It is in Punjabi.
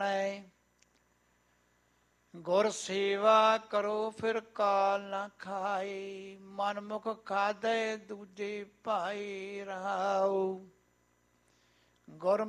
ਗੁਰ ਸੇਵਾ ਕਰੋ ਫਿਰ ਕਾਲ ਨਾ ਖਾਏ, ਮਨਮੁਖ ਖਾਧੇ ਦੂਜੇ ਭਾਈ ਰਹਾਉ। ਗੁਰ